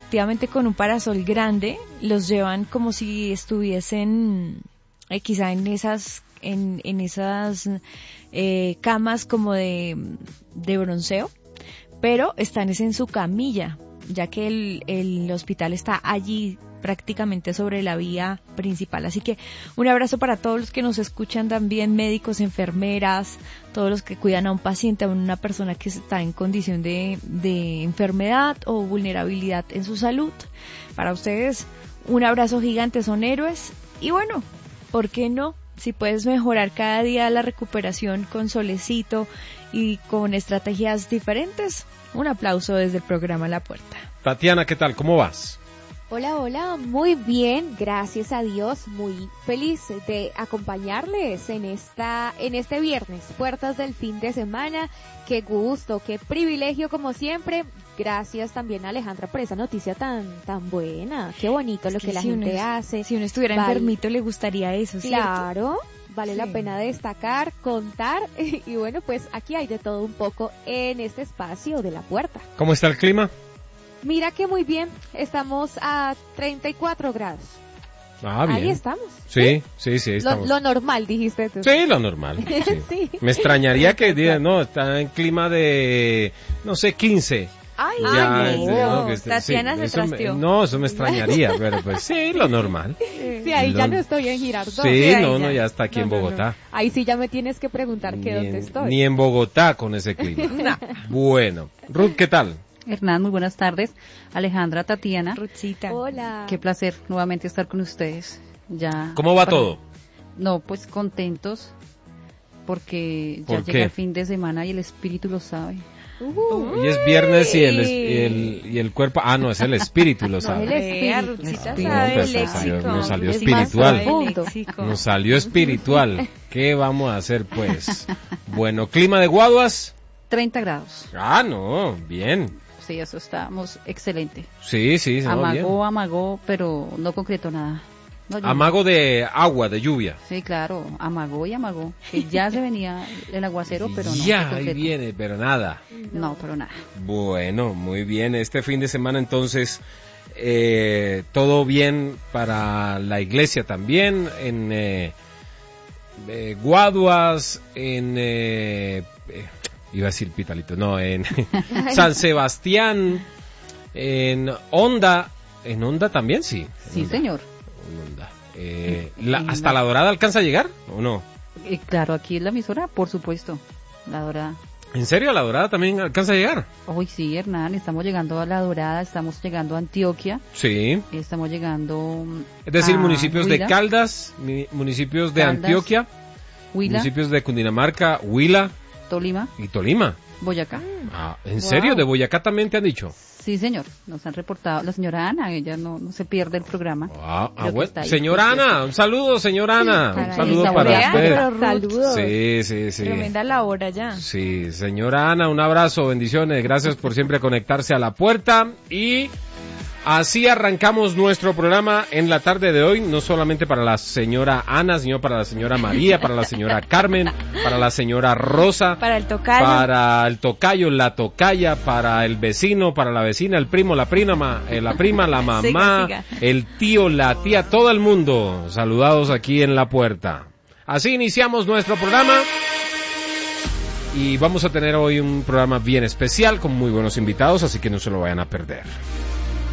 efectivamente con un parasol grande los llevan como si estuviesen quizá en esas camas como de bronceo, pero están en su camilla, ya que el hospital está allí prácticamente sobre la vía principal. Así que un abrazo para todos los que nos escuchan también, médicos, enfermeras, todos los que cuidan a un paciente, a una persona que está en condición de enfermedad o vulnerabilidad en su salud. Para ustedes un abrazo gigante, son héroes. Y bueno, ¿por qué no? Si puedes mejorar cada día la recuperación con solecito y con estrategias diferentes, un aplauso desde el programa La Puerta. Tatiana, ¿qué tal? ¿Cómo vas? Hola, muy bien, gracias a Dios, muy feliz de acompañarles en este viernes, puertas del fin de semana. Qué gusto, qué privilegio como siempre. Gracias también a Alejandra por esa noticia tan buena. Qué bonito lo que la gente hace. Si uno estuviera enfermito le gustaría eso, ¿cierto? Claro, vale la pena destacar, contar y bueno, pues aquí hay de todo un poco en este espacio de La Puerta. ¿Cómo está el clima? Mira que muy bien, estamos a 34 grados. Ah, bien. Ahí estamos. Sí, estamos. Lo normal, dijiste tú. Sí, lo normal. Sí. Sí. Me extrañaría que digan, no, está en clima de, no sé, 15. Ay, no, Tatiana se trasteó. No, eso me extrañaría, pero pues sí, lo normal. Sí, ahí ya no estoy en Girardot. Sí, ya está aquí en Bogotá. No. Ahí sí ya me tienes que preguntar dónde estoy. Ni en Bogotá con ese clima. Bueno, Ruth, ¿qué tal? Hernán, muy buenas tardes. Alejandra, Tatiana. Ruthcita. Hola. Qué placer nuevamente estar con ustedes. Ya. ¿Cómo va todo? No, pues contentos porque ¿Por ya qué? llega el fin de semana y el espíritu lo sabe. Hoy es viernes y el cuerpo, no, es el espíritu lo sabe. No, el espíritu. Ruthcita Sí, sabe pues, el léxico. nos salió Es espiritual. más profundo. Nos salió espiritual. ¿Qué vamos a hacer pues? Bueno, clima de Guaduas. 30 grados. No, bien. Sí, eso estamos excelente. Sí, no, bien. Amagó, pero no concretó nada. No, Amago de agua, de lluvia. Sí, claro, amagó. Que ya se venía el aguacero, pero no. Ya, se ahí concretó. viene, pero nada. No, pero nada. Bueno, muy bien. Este fin de semana entonces, todo bien para la iglesia también, en Guaduas, iba a decir Pitalito, no, en San Sebastián, en Honda también, sí. Sí, Honda, señor. Honda. ¿Hasta La Dorada alcanza a llegar o no? Claro, aquí es la emisora, por supuesto. La Dorada. ¿En serio? ¿La Dorada también alcanza a llegar? Hoy sí, Hernán, estamos llegando a La Dorada, estamos llegando a Antioquia, Sí. estamos llegando Es decir, a municipios de Huila, Caldas, municipios de Caldas, Antioquia, Huila, municipios de Cundinamarca, Huila Tolima, y Tolima. Boyacá. ¿En serio? ¿De Boyacá también te han dicho? Sí, señor, nos han reportado, la señora Ana, ella no se pierde el programa. Creo que bueno. está ahí. Señora Ana, un saludo, señora Ana. Un saludo para usted. Saludos. Sí. Tremenda la hora ya. Sí, señora Ana, un abrazo, bendiciones, gracias por siempre conectarse a La Puerta y así arrancamos nuestro programa en la tarde de hoy, no solamente para la señora Ana, sino para la señora María, para la señora Carmen, para la señora Rosa, para el tocayo, la tocaya, para el vecino, para la vecina, el primo, la prima, la mamá, siga. el tío, la tía, todo el mundo, saludados aquí en La Puerta. Así iniciamos nuestro programa. Y vamos a tener hoy un programa bien especial con muy buenos invitados, así que no se lo vayan a perder.